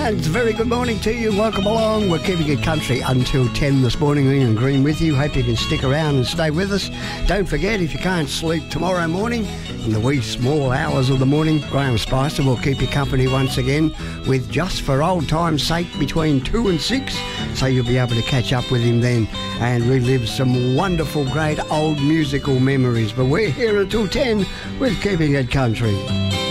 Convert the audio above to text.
And it's a very good morning to you. Welcome along. We're keeping it country until 10 this morning. Ian Green with you. Hope you can stick around and stay with us. Don't forget, if you can't sleep tomorrow morning, in the wee small hours of the morning, Graham Spicer will keep you company once again with Just for Old Time's Sake between 2 and 6. So you'll be able to catch up with him then and relive some wonderful, great old musical memories. But we're here until 10 with Keeping It Country.